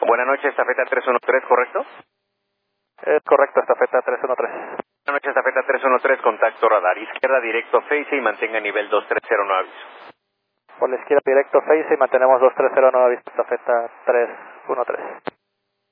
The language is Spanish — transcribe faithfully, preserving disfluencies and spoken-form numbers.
Buenas noches, estafeta tres uno tres, ¿correcto? Es correcto, estafeta tres uno tres. Buenas noches, estafeta tres uno tres, contacto radar. Izquierda, directo, face y mantenga nivel dos tres cero, no aviso. Por la izquierda directo face y mantenemos dos tres cero nueve, estafeta tres uno tres.